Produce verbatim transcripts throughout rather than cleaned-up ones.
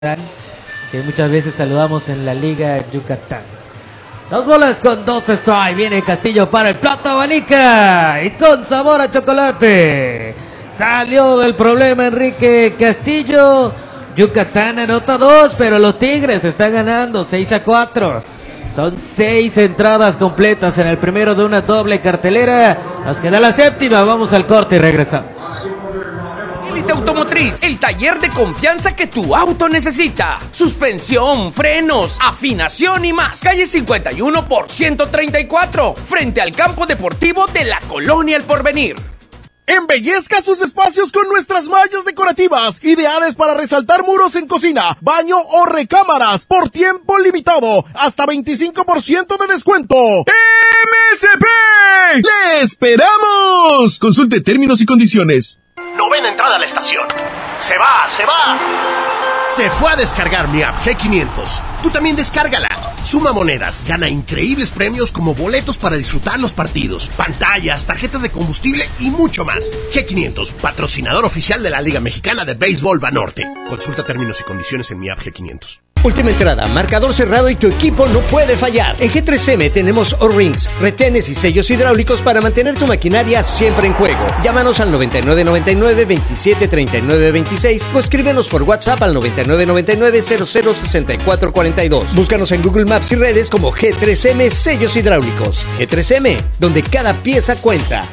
que muchas veces saludamos en la Liga Yucatán. Dos bolas con dos strike. Viene Castillo para el plato abanica y con sabor a chocolate. Salió del problema Enrique Castillo. Yucatán anota dos, pero los Tigres están ganando seis a cuatro. Son seis entradas completas en el primero de una doble cartelera. Nos queda la séptima. Vamos al corte y regresamos. Élite Automotriz, el taller de confianza que tu auto necesita. Suspensión, frenos, afinación y más. Calle cincuenta y uno por ciento treinta y cuatro, frente al campo deportivo de la Colonia El Porvenir. Embellezca sus espacios con nuestras mallas decorativas, ideales para resaltar muros en cocina, baño o recámaras, por tiempo limitado, hasta veinticinco por ciento de descuento. ¡M S P! ¡Le esperamos! Consulte términos y condiciones. Novena entrada a la estación. ¡Se va, se va! Se fue a descargar mi app G quinientos. Tú también descárgala. Suma monedas, gana increíbles premios como boletos para disfrutar los partidos, pantallas, tarjetas de combustible y mucho más. G quinientos, patrocinador oficial de la Liga Mexicana de Béisbol Banorte. Consulta términos y condiciones en mi app G quinientos. Última entrada, marcador cerrado y tu equipo no puede fallar. En G tres M tenemos O-Rings, retenes y sellos hidráulicos para mantener tu maquinaria siempre en juego. Llámanos al noventa y nueve noventa y nueve veintisiete treinta y nueve veintiséis o escríbenos por WhatsApp al noventa y nueve noventa y nueve cero cero sesenta y cuatro cuarenta y dos. Búscanos en Google Maps y redes como G tres M Sellos Hidráulicos. G tres M, donde cada pieza cuenta.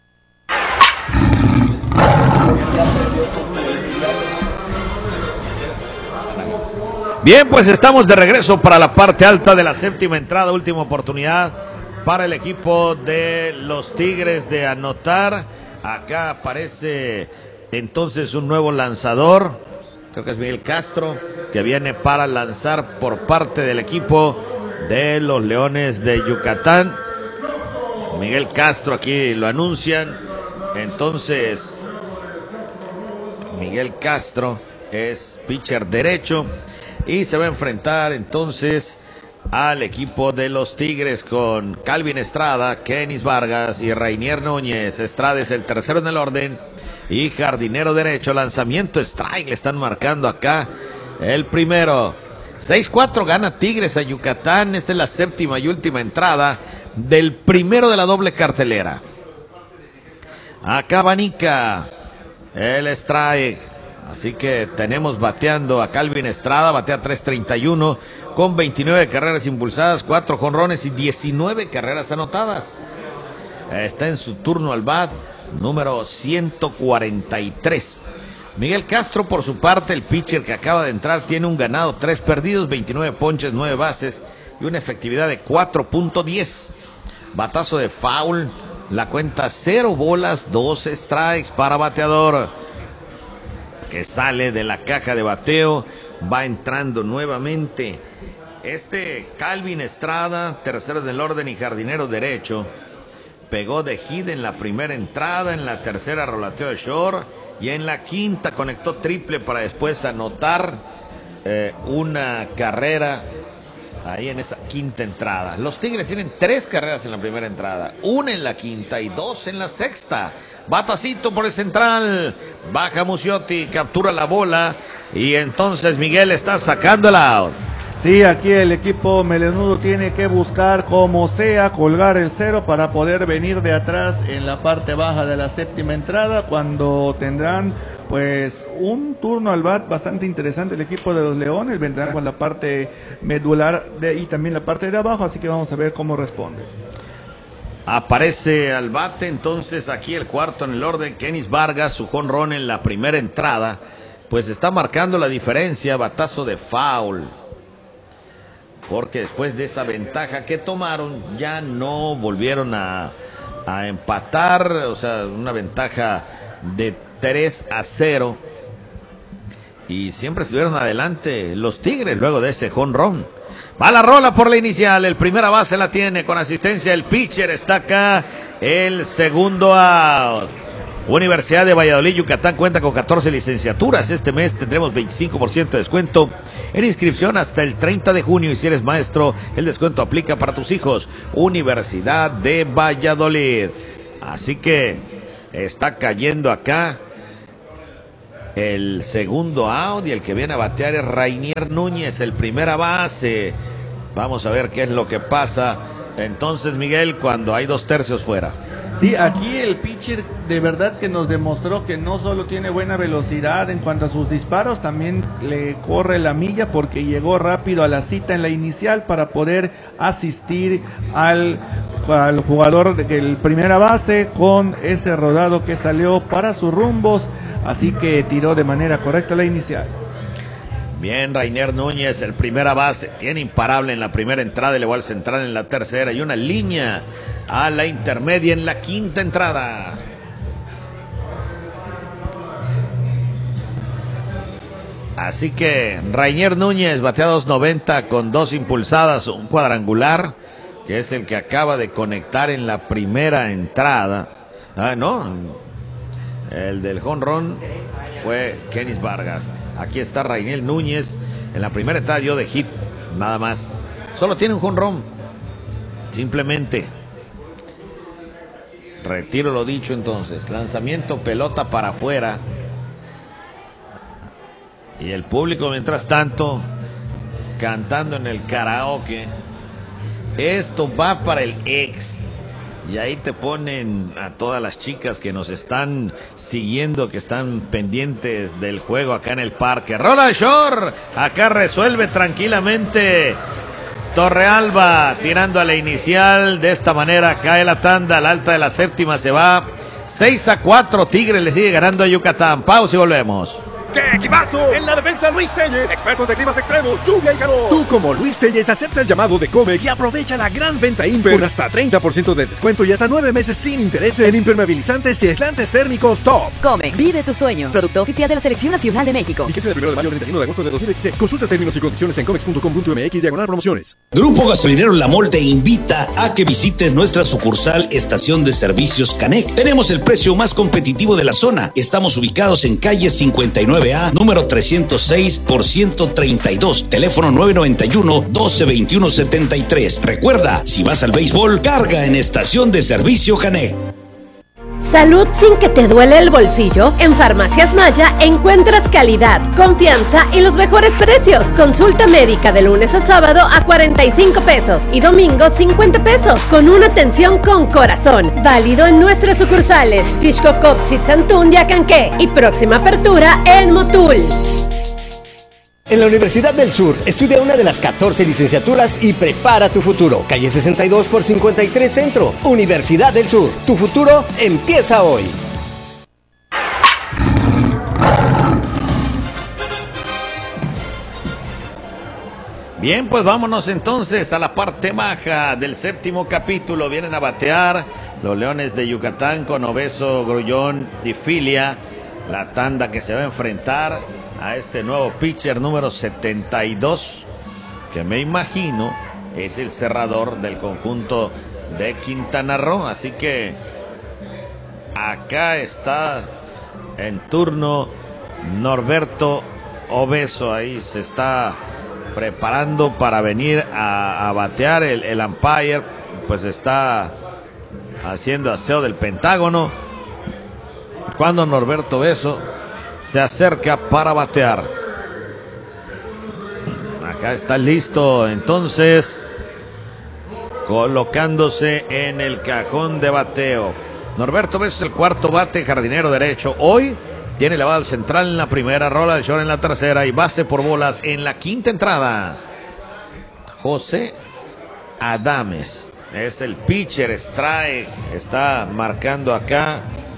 Bien, pues estamos de regreso para la parte alta de la séptima entrada, última oportunidad para el equipo de los Tigres de anotar. Acá aparece entonces un nuevo lanzador, creo que es Miguel Castro, que viene para lanzar por parte del equipo de los Leones de Yucatán. Miguel Castro, aquí lo anuncian. Entonces, Miguel Castro es pitcher derecho. Y se va a enfrentar entonces al equipo de los Tigres con Calvin Estrada, Kenis Vargas y Rainier Núñez. Estrada es el tercero en el orden y jardinero derecho. Lanzamiento strike, le están marcando acá el primero. seis cuatro gana Tigres a Yucatán. Esta es la séptima y última entrada del primero de la doble cartelera. Acá abanica el strike. Así que tenemos bateando a Calvin Estrada, batea tres treinta y uno con veintinueve carreras impulsadas, cuatro jonrones y diecinueve carreras anotadas. Está en su turno al bat, número ciento cuarenta y tres. Miguel Castro, por su parte, el pitcher que acaba de entrar, tiene un ganado, tres perdidos, veintinueve ponches, nueve bases y una efectividad de cuatro punto diez. Batazo de foul, la cuenta cero bolas, dos strikes para bateador, que sale de la caja de bateo, va entrando nuevamente este Calvin Estrada, tercero del orden y jardinero derecho. Pegó de hit en la primera entrada, en la tercera rolateo de short y en la quinta conectó triple para después anotar eh, una carrera ahí en esa quinta entrada. Los Tigres tienen tres carreras en la primera entrada, una en la quinta y dos en la sexta. Batacito por el central, baja Muciotti, captura la bola y entonces Miguel está sacando el out. Sí, aquí el equipo melenudo tiene que buscar como sea colgar el cero para poder venir de atrás en la parte baja de la séptima entrada, cuando tendrán pues un turno al bat bastante interesante el equipo de los Leones. Vendrán con la parte medular de, y también la parte de abajo, así que vamos a ver cómo responde. Aparece al bate entonces aquí el cuarto en el orden, Kenis Vargas, su jonrón en la primera entrada, pues está marcando la diferencia. Batazo de foul, porque después de esa ventaja que tomaron ya no volvieron a, a empatar, o sea, una ventaja de tres a cero y siempre estuvieron adelante los Tigres luego de ese jonrón. Va la rola por la inicial, el primera base la tiene con asistencia el pitcher, está acá el segundo out. Universidad de Valladolid, Yucatán cuenta con catorce licenciaturas. Este mes tendremos veinticinco por ciento de descuento en inscripción hasta el treinta de junio y si eres maestro, el descuento aplica para tus hijos. Universidad de Valladolid. Así que está cayendo acá el segundo out y el que viene a batear es Rainier Núñez, el primera base. Vamos a ver qué es lo que pasa entonces, Miguel, cuando hay dos tercios fuera. Sí, aquí el pitcher de verdad que nos demostró que no solo tiene buena velocidad en cuanto a sus disparos, también le corre la milla porque llegó rápido a la cita en la inicial para poder asistir al, al jugador del primera base con ese rodado que salió para sus rumbos, así que tiró de manera correcta la inicial. Bien, Rainier Núñez, el primera base, tiene imparable en la primera entrada, le va al central en la tercera y una línea a la intermedia en la quinta entrada. Así que Rainier Núñez batea dos noventa con dos impulsadas, un cuadrangular, que es el que acaba de conectar en la primera entrada. Ah, no, el del jonrón fue Kenis Vargas. Aquí está Rainier Núñez, en la primera entrada dio de hit, nada más. Solo tiene un jonrón, simplemente. Retiro lo dicho entonces, lanzamiento, pelota para afuera. Y el público mientras tanto cantando en el karaoke. Esto va para el ex. Y ahí te ponen a todas las chicas que nos están siguiendo, que están pendientes del juego acá en el parque. Roland Shore, acá resuelve tranquilamente Torrealba, tirando a la inicial. De esta manera cae la tanda, la alta de la séptima se va. seis a cuatro, Tigres le sigue ganando a Yucatán. Pausa y volvemos. ¡Qué equipazo! En la defensa, Luis Telles, expertos de climas extremos, lluvia y calor. Tú, como Luis Telles, acepta el llamado de Comex y aprovecha la gran venta Imper con hasta treinta por ciento de descuento y hasta nueve meses sin intereses en impermeabilizantes y aislantes térmicos top. Comex, vive tus sueños. Producto oficial de la Selección Nacional de México. Fíjese del primero de mayo al treinta y uno de agosto de dos mil veintiséis. Consulta términos y condiciones en comex punto com punto m x diagonal promociones. Grupo Gasolinero La Mol te invita a que visites nuestra sucursal Estación de Servicios Canec. Tenemos el precio más competitivo de la zona. Estamos ubicados en calle cincuenta y nueve A, número trescientos seis por ciento treinta y dos, teléfono nueve noventa y uno, doce veintiuno setenta y tres. Recuerda, si vas al béisbol, carga en Estación de Servicio Canec. Salud sin que te duele el bolsillo. En Farmacias Maya encuentras calidad, confianza y los mejores precios. Consulta médica de lunes a sábado a cuarenta y cinco pesos y domingo cincuenta pesos con una atención con corazón. Válido en nuestras sucursales Tixcocop, Zitzantún y Acanqué y próxima apertura en Motul. En la Universidad del Sur, estudia una de las catorce licenciaturas y prepara tu futuro. Calle sesenta y dos por cincuenta y tres Centro. Universidad del Sur. Tu futuro empieza hoy. Bien, pues vámonos entonces a la parte baja del séptimo capítulo. Vienen a batear los Leones de Yucatán con Obeso, Grullón y Filia. La tanda que se va a enfrentar a este nuevo pitcher número setenta y dos, que me imagino es el cerrador del conjunto de Quintana Roo. Así que acá está en turno Norberto Obeso. Ahí se está preparando para venir a, a batear. El, el umpire pues está haciendo aseo del Pentágono cuando Norberto Obeso se acerca para batear. Acá está listo entonces, colocándose en el cajón de bateo. Norberto Obeso es el cuarto bate, jardinero derecho. Hoy tiene elevado al central en la primera, rola al short en la tercera y base por bolas en la quinta entrada. José Adames es el pitcher, strike, está marcando acá.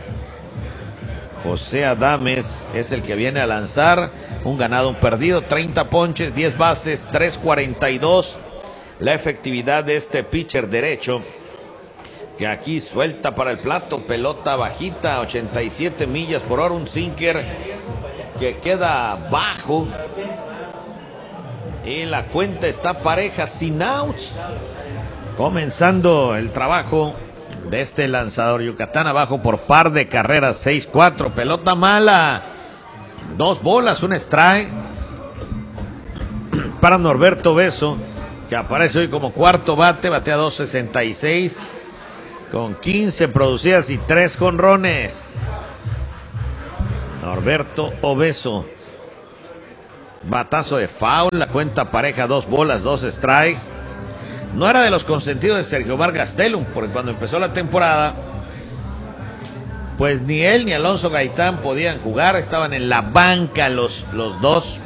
José Adames es el que viene a lanzar. Un ganado, un perdido, treinta ponches, diez bases, tres cuarenta y dos. La efectividad de este pitcher derecho, que aquí suelta para el plato, pelota bajita, ochenta y siete millas por hora, un sinker que queda bajo. Y la cuenta está pareja, sin outs. Comenzando el trabajo de este lanzador. Yucatán abajo por par de carreras, seis cuatro, pelota mala, dos bolas, un strike para Norberto Obeso, que aparece hoy como cuarto bate, batea dos sesenta y seis con quince producidas y tres jonrones. Norberto Obeso. Batazo de foul, la cuenta pareja, dos bolas, dos strikes. No era de los consentidos de Sergio Vargas Telum, porque cuando empezó la temporada, pues ni él ni Alonso Gaitán podían jugar, estaban en la banca los, los dos.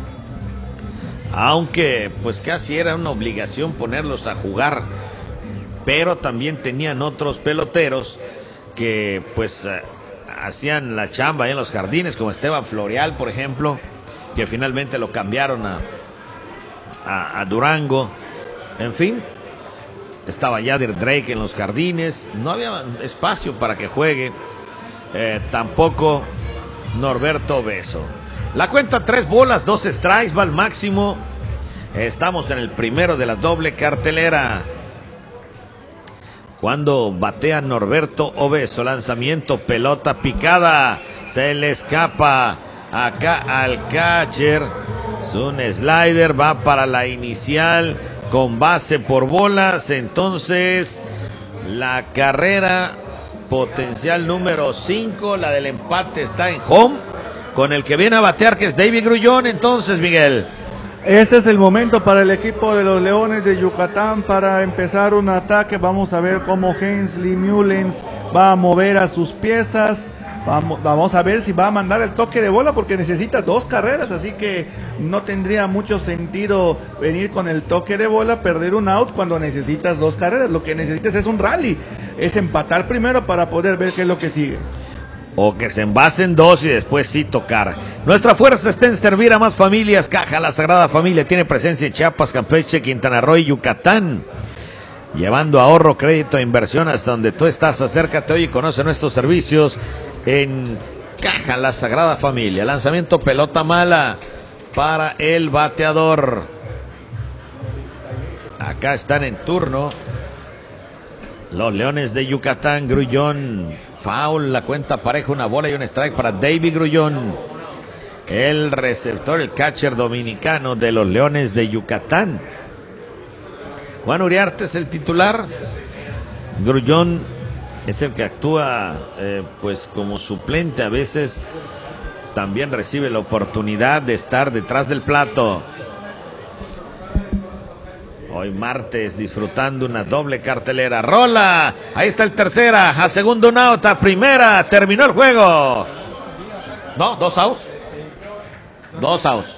Aunque pues casi era una obligación ponerlos a jugar, pero también tenían otros peloteros que pues eh, hacían la chamba ahí en los jardines, como Esteban Florial, por ejemplo, que finalmente lo cambiaron a, a, a Durango. En fin, estaba Yadir Drake en los jardines, no había espacio para que juegue, eh, tampoco Norberto Obeso. La cuenta tres bolas, dos strikes, va al máximo. Estamos en el primero de la doble cartelera. Cuando batea Norberto Obeso, lanzamiento, pelota picada, se le escapa acá al catcher. Es un slider, va para la inicial con base por bolas. Entonces la carrera potencial número cinco, la del empate, está en home, con el que viene a batear, que es David Grullón. Entonces, Miguel, este es el momento para el equipo de los Leones de Yucatán para empezar un ataque. Vamos a ver cómo Hensley Mullins va a mover a sus piezas. Vamos, vamos a ver si va a mandar el toque de bola, porque necesita dos carreras, así que no tendría mucho sentido venir con el toque de bola, perder un out cuando necesitas dos carreras. Lo que necesitas es un rally, es empatar primero para poder ver qué es lo que sigue. O que se envasen dos y después sí tocar. Nuestra fuerza está en servir a más familias. Caja La Sagrada Familia tiene presencia en Chiapas, Campeche, Quintana Roo y Yucatán, llevando ahorro, crédito e inversión hasta donde tú estás. Acércate hoy y conoce nuestros servicios en Caja La Sagrada Familia. Lanzamiento, pelota mala para el bateador. Acá están en turno los Leones de Yucatán. Grullón, foul, la cuenta pareja, una bola y un strike para David Grullón, el receptor, el catcher dominicano de los Leones de Yucatán. Juan Uriarte es el titular. Grullón es el que actúa eh, pues como suplente. A veces también recibe la oportunidad de estar detrás del plato. Hoy martes disfrutando una doble cartelera. Rola, ahí está el tercera, a segundo un out, a primera, terminó el juego. No, dos outs. Dos outs.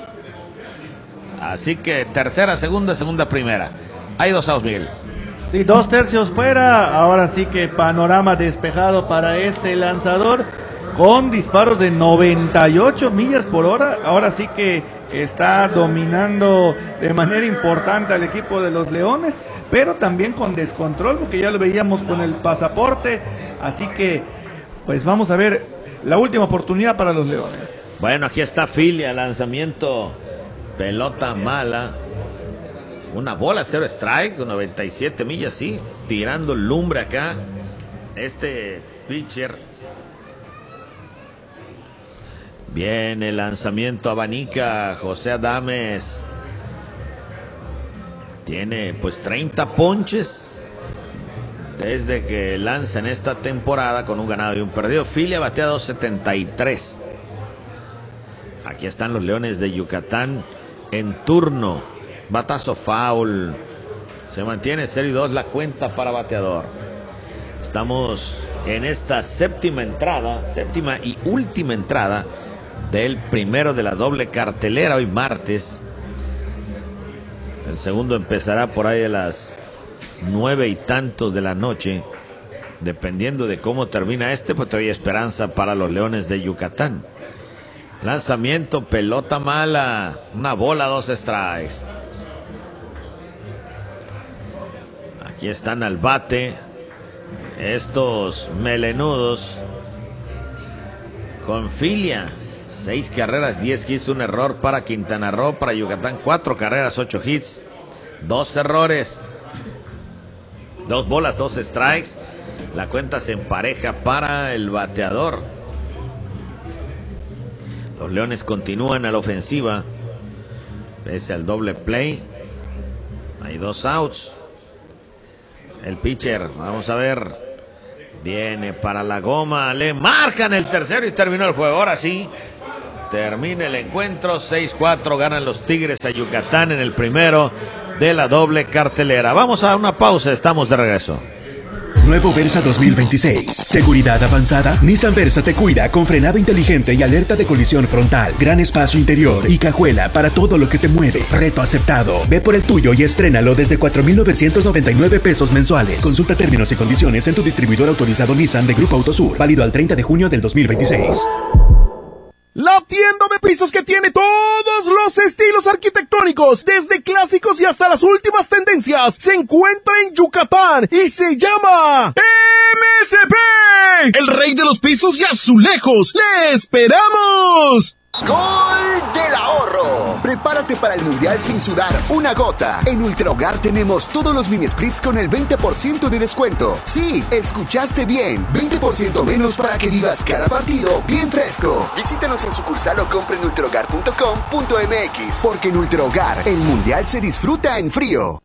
Así que tercera, segunda, segunda, primera. Hay dos outs, Miguel. Sí, dos tercios fuera. Ahora sí que panorama despejado para este lanzador, con disparos de noventa y ocho millas por hora. Ahora sí que está dominando de manera importante al equipo de los Leones, pero también con descontrol, porque ya lo veíamos con el pasaporte. Así que pues vamos a ver la última oportunidad para los Leones. Bueno, aquí está Filia, lanzamiento, pelota mala, una bola, cero strike, con noventa y siete millas, sí, tirando lumbre acá este pitcher. Bien, el lanzamiento, abanica José Adames. Tiene pues treinta ponches desde que lanza en esta temporada, con un ganado y un perdido. Filia batea dos setenta y tres. Aquí están los Leones de Yucatán en turno. Batazo foul. Se mantiene cero y dos la cuenta para bateador. Estamos en esta séptima entrada, séptima y última entrada del primero de la doble cartelera, hoy martes. El segundo empezará por ahí a las nueve y tantos de la noche. Dependiendo de cómo termina este, pues todavía hay esperanza para los Leones de Yucatán. Lanzamiento, pelota mala, una bola, dos strikes. Aquí están al bate estos melenudos con Filia. Seis carreras, diez hits, un error para Quintana Roo. Para Yucatán, cuatro carreras, ocho hits, dos errores, dos bolas, dos strikes. La cuenta se empareja para el bateador. Los Leones continúan a la ofensiva pese al doble play. Hay dos outs. El pitcher, vamos a ver Viene para la goma, le marcan el tercero y terminó el juego. Ahora sí, termina el encuentro. seis cuatro ganan los Tigres a Yucatán en el primero de la doble cartelera. Vamos a una pausa, estamos de regreso. Nuevo Versa dos mil veintiséis. Seguridad avanzada. Nissan Versa te cuida con frenado inteligente y alerta de colisión frontal. Gran espacio interior y cajuela para todo lo que te mueve. Reto aceptado. Ve por el tuyo y estrénalo desde cuatro mil novecientos noventa y nueve pesos mensuales. Consulta términos y condiciones en tu distribuidor autorizado Nissan de Grupo Autosur. Válido al treinta de junio del dos mil veintiséis. La tienda de pisos que tiene todos los estilos arquitectónicos, desde clásicos y hasta las últimas tendencias, se encuentra en Yucatán y se llama M S P, el rey de los pisos y azulejos. ¡Le esperamos! ¡Gol del ahorro! Prepárate para el Mundial sin sudar una gota. En Ultra Hogar tenemos todos los mini splits con el veinte por ciento de descuento. Sí, escuchaste bien. veinte por ciento menos para que vivas cada partido bien fresco. Visítanos en sucursal o compra en ultra hogar punto com punto m x. Porque en Ultra Hogar, el Mundial se disfruta en frío.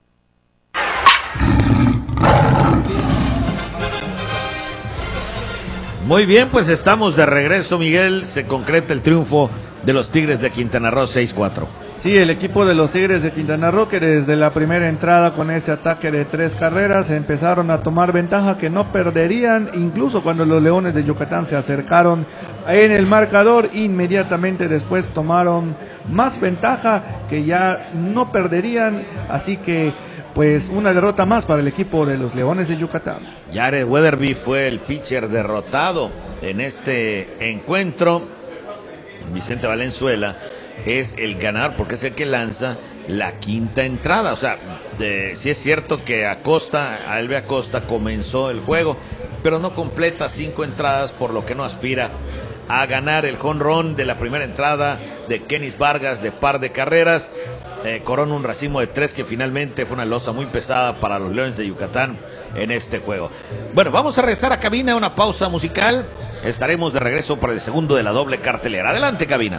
Muy bien, pues estamos de regreso, Miguel. Se concreta el triunfo de los Tigres de Quintana Roo seis cuatro. Sí, el equipo de los Tigres de Quintana Roo, que desde la primera entrada con ese ataque de tres carreras empezaron a tomar ventaja que no perderían, incluso cuando los Leones de Yucatán se acercaron en el marcador, inmediatamente después tomaron más ventaja que ya no perderían, así que pues una derrota más para el equipo de los Leones de Yucatán. Jared Weatherby fue el pitcher derrotado en este encuentro. Vicente Valenzuela es el ganador porque es el que lanza la quinta entrada. O sea, de, sí es cierto que Acosta, Albe Acosta comenzó el juego, pero no completa cinco entradas, por lo que no aspira a ganar el jonrón de la primera entrada de Kenis Vargas de par de carreras. Eh, corona un racimo de tres que finalmente fue una losa muy pesada para los Leones de Yucatán en este juego. Bueno, vamos a regresar a cabina, una pausa musical. Estaremos de regreso para el segundo de la doble cartelera. Adelante, cabina.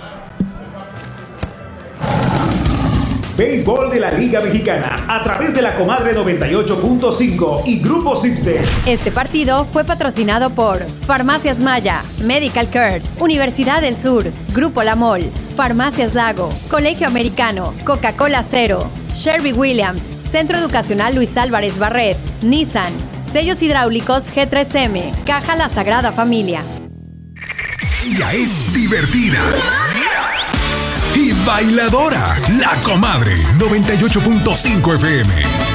Béisbol de la Liga Mexicana a través de la Comadre noventa y ocho punto cinco y Grupo Cipse. Este partido fue patrocinado por Farmacias Maya, Medical Care, Universidad del Sur, Grupo La Mol, Farmacias Lago, Colegio Americano, Coca-Cola Cero, Sherwin Williams, Centro Educacional Luis Álvarez Barret, Nissan, Sellos Hidráulicos G tres M, Caja La Sagrada Familia. Ella es divertida y bailadora. La Comadre noventa y ocho punto cinco F M.